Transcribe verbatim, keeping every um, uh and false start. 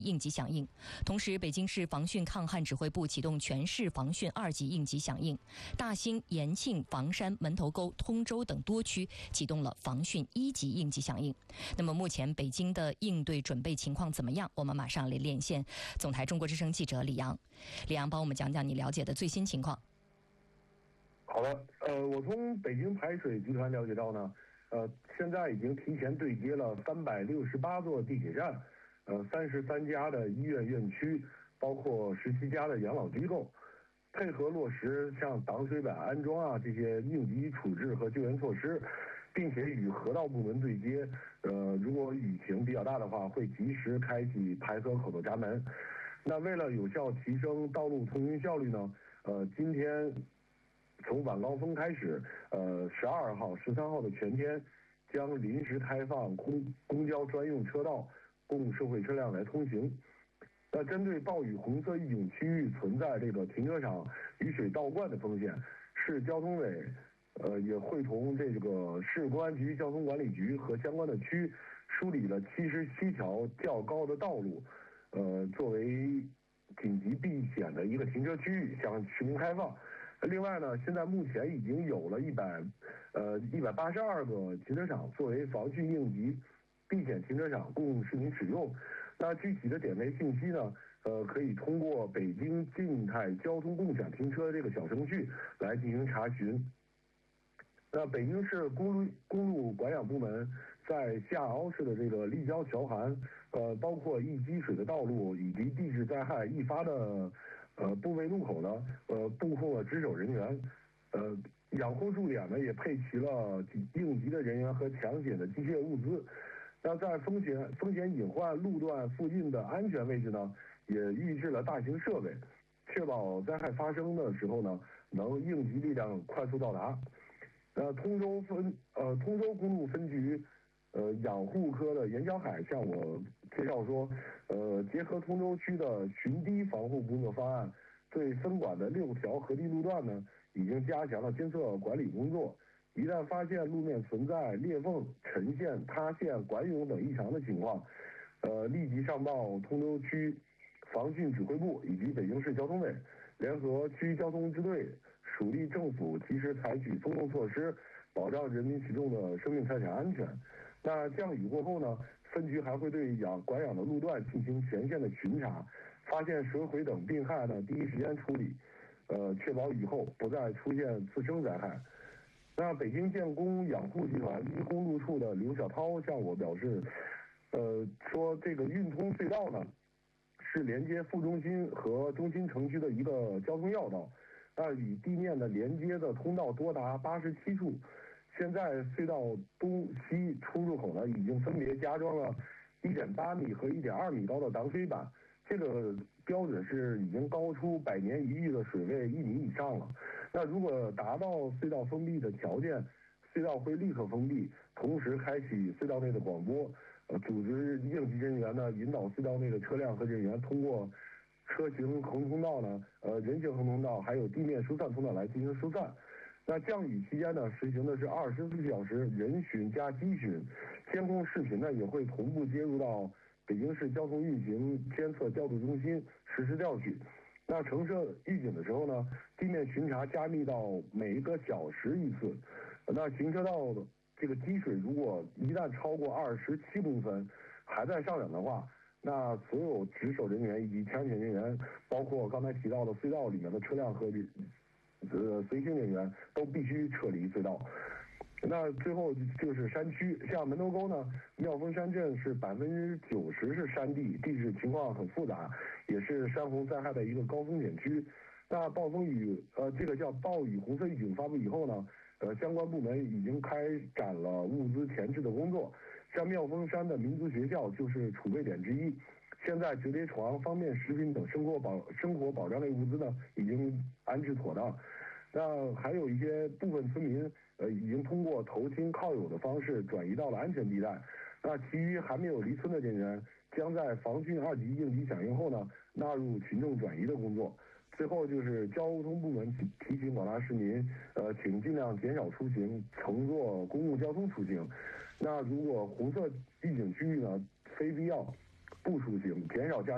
应急响应。同时，北京市防汛抗旱指挥部启动全市防汛二级应急响应，大兴、延庆、房山、门头沟、通州等多区启动了防汛一级应急响应。那么目前北京的应对准备情况怎么样？我们马上来连线总台中国之声记者李阳。李阳，帮我们讲讲你了解的最新情况。 好的，呃，我从北京排水集团了解到呢，呃，现在已经提前对接了三百六十八座地铁站，呃，三十三家的医院院区，包括十七家的养老机构，配合落实像挡水板安装啊这些应急处置和救援措施，并且与河道部门对接。呃，如果雨情比较大的话，会及时开启排河口的闸门。那为了有效提升道路通运效率呢，呃，今天从晚高峰开始，呃，十二号、十三号的全天，将临时开放公公交专用车道，供社会车辆来通行。那针对暴雨红色预警区域存在这个停车场雨水倒灌的风险，市交通委，呃，也会同这个市公安局交通管理局和相关的区，梳理了七十七条较高的道路，呃，作为紧急避险的一个停车区域，向市民开放。另外呢，现在目前已经有了一百，呃，一百八十二个停车场作为防汛应急避险停车场供市民使用。那具体的点位信息呢，呃，可以通过北京静态交通共享停车这个小程序来进行查询。那北京市公路公路管养部门在下凹市的这个立交桥涵，呃，包括易积水的道路以及地质灾害易发的呃部位路口呢，呃，布控了值守人员，呃，养护驻点呢也配齐了应急的人员和抢险的机械物资。那在风险风险隐患路段附近的安全位置呢，也预置了大型设备，确保灾害发生的时候呢，能应急力量快速到达。呃，通州分呃通州公路分局，呃养护科的严小海向我介绍说，呃，结合通州区的巡堤防护工作方案，对分管的六条河堤路段呢，已经加强了监测管理工作。一旦发现路面存在裂缝、沉陷、塌陷、管涌等异常的情况，呃，立即上报通州区防汛指挥部以及北京市交通委，联合区交通支队、属地政府及时采取松动措施，保障人民群众的生命财产安全。那降雨过后呢，分局还会对养管养的路段进行全线的巡查，发现蛇毁等病害呢，第一时间处理，呃，确保以后不再出现次生灾害。那北京建工养护集团一公路处的刘小涛向我表示，呃，说这个运通隧道呢，是连接副中心和中心城区的一个交通要道，那与地面的连接的通道多达八十七处。现在隧道东西出入口呢，已经分别加装了一点八米和一点二米高的挡水板，这个标准是已经高出百年一遇的水位一米以上了。那如果达到隧道封闭的条件，隧道会立刻封闭，同时开启隧道内的广播，呃，组织应急人员呢引导隧道内的车辆和人员通过车行横通道呢，呃，人行横通道还有地面疏散通道来进行疏散。那降雨期间呢，实行的是二十四小时人巡加机巡，监控视频呢也会同步接入到北京市交通运行监测调度中心实时调取。那城市预警的时候呢，地面巡查加密到每一个小时一次。那行车道的这个积水如果一旦超过二十七公分，还在上涨的话，那所有值守人员以及抢险人员，包括刚才提到的隧道里面的车辆和呃随行人员，都必须撤离隧道。那最后就是山区，像门头沟呢，妙峰山镇是百分之九十是山地，地质情况很复杂，也是山洪灾害的一个高风险区。那暴风雨，呃，这个叫暴雨红色预警发布以后呢，呃，相关部门已经开展了物资前置的工作。像妙峰山的民族学校就是储备点之一，现在折叠床、方便食品等生活保生活保障类物资呢，已经安置妥当。那还有一些部分村民，呃，已经通过投亲靠友的方式转移到了安全地带。那其余还没有离村的人员，将在防汛二级应急响应后呢，纳入群众转移的工作。最后就是交通部门提醒广大市民，呃，请尽量减少出行，乘坐公共交通出行。那如果红色预警区域呢，非必要不出行，减少驾